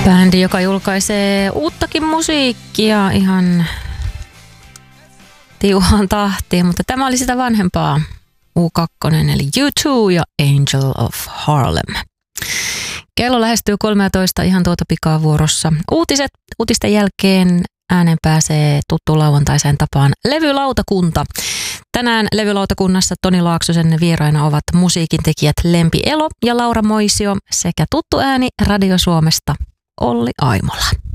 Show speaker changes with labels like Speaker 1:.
Speaker 1: Bändi, joka julkaisee uuttakin musiikkia ihan tiuhaan tahtiin, mutta tämä oli sitä vanhempaa. U2 eli U2 ja Angel of Harlem. Kello lähestyy 13 ihan tuota pikaa vuorossa. Uutisten jälkeen ääneen pääsee tuttuun lauantaiseen tapaan levylautakunta. Tänään levylautakunnassa Toni Laaksosen vieraina ovat musiikintekijät Lempi Elo ja Laura Moisio sekä tuttu ääni Radio Suomesta Olli Aimola.